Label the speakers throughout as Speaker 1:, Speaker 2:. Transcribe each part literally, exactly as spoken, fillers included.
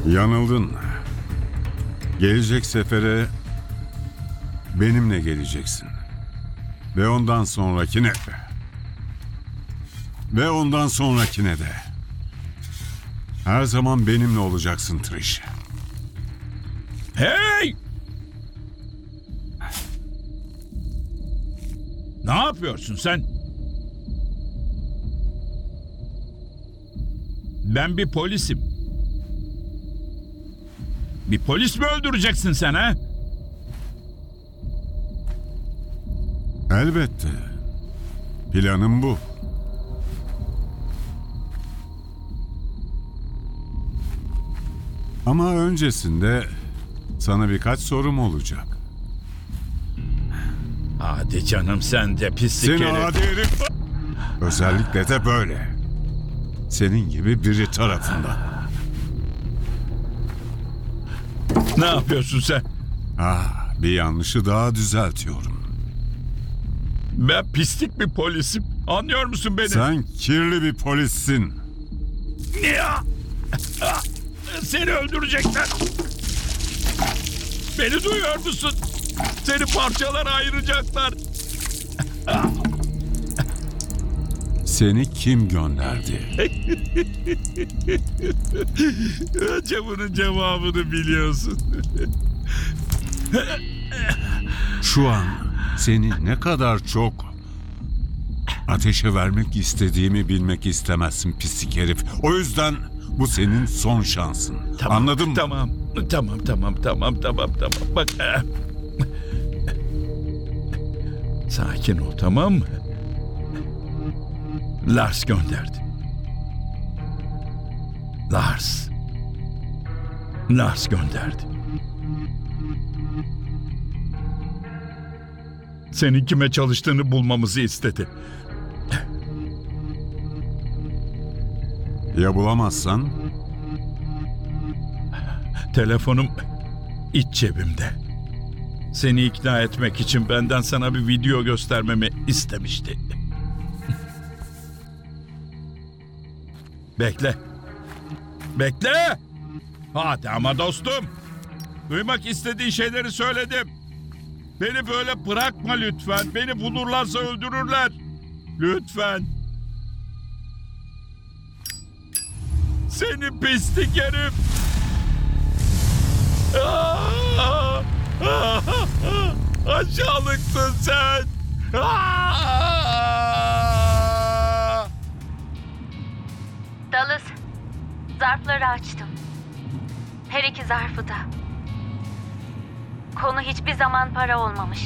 Speaker 1: Yanıldın. Gelecek sefere benimle geleceksin. Ve ondan sonrakine. Ve ondan sonrakine de. Her zaman benimle olacaksın Trish.
Speaker 2: Hey! Ne yapıyorsun sen? Ben bir polisim. Bir polis mi öldüreceksin sen ha?
Speaker 1: Elbette. Planım bu. Ama öncesinde sana birkaç sorum olacak.
Speaker 2: Hadi canım sen de pislik
Speaker 1: Seni
Speaker 2: herif.
Speaker 1: adi herif. Özellikle de böyle. Senin gibi biri tarafından.
Speaker 2: Ne yapıyorsun sen?
Speaker 1: Ah, bir yanlışı daha düzeltiyorum.
Speaker 2: Ben pislik bir polisim. Anlıyor musun beni?
Speaker 1: Sen kirli bir polissin.
Speaker 2: Ya! Ah! Seni öldürecekler. Beni duyuyor musun? Seni parçalara ayıracaklar.
Speaker 1: Seni kim gönderdi?
Speaker 2: Önce bunun cevabını biliyorsun.
Speaker 1: Şu an seni ne kadar çok ateşe vermek istediğimi bilmek istemezsin pislik herif. O yüzden bu senin son şansın.
Speaker 2: Tamam,
Speaker 1: Anladın mı?
Speaker 2: Tamam, tamam, tamam, tamam, tamam, tamam. Bak. eh. Sakin ol, tamam mı? Lars gönderdi. Lars. Lars gönderdi. Senin kime çalıştığını bulmamızı istedi.
Speaker 1: Ya bulamazsan?
Speaker 2: Telefonum iç cebimde. Seni ikna etmek için benden sana bir video göstermemi istemişti. Bekle. Bekle. Hadi ama dostum. Duymak istediğin şeyleri söyledim. Beni böyle bırakma lütfen. Beni bulurlarsa öldürürler. Lütfen. Seni pislik herif. Aa! Aa! Aşağılıksın sen. Aa!
Speaker 3: Dallas, zarfları açtım. Her iki zarfı da. Konu hiçbir zaman para olmamış.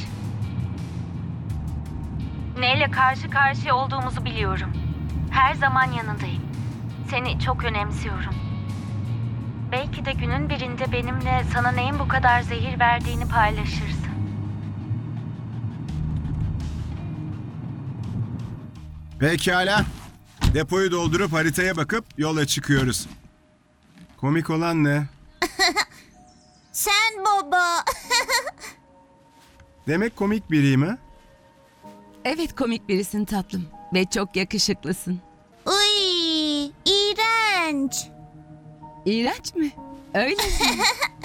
Speaker 3: Neyle karşı karşıya olduğumuzu biliyorum. Her zaman yanındayım. Seni çok önemsiyorum. Belki de günün birinde benimle sana neyin bu kadar zehir verdiğini paylaşırsın.
Speaker 4: Pekala. Depoyu doldurup haritaya bakıp yola çıkıyoruz. Komik olan ne?
Speaker 5: Sen baba.
Speaker 4: Demek komik biriyim ha?
Speaker 6: Evet, komik birisin tatlım ve çok yakışıklısın.
Speaker 5: Uy, iğrenç.
Speaker 6: İğrenç mi? Öyle mi?